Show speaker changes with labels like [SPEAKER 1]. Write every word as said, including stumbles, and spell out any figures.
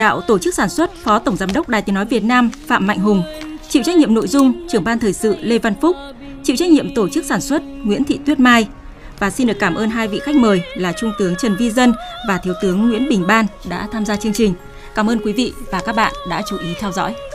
[SPEAKER 1] đạo tổ chức sản xuất, Phó Tổng Giám đốc Đài Tiếng nói Việt Nam Phạm Mạnh Hùng, chịu trách nhiệm nội dung trưởng ban thời sự Lê Văn Phúc, chịu trách nhiệm tổ chức sản xuất Nguyễn Thị Tuyết Mai. Và xin được cảm ơn hai vị khách mời là Trung tướng Trần Vi Dân và Thiếu tướng Nguyễn Bình Ban đã tham gia chương trình. Cảm ơn quý vị và các bạn đã chú ý theo dõi.